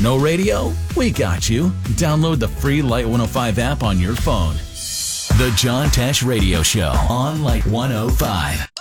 no radio? We got you. Download the free Light 105 app on your phone. The John Tesh Radio Show on Light 105.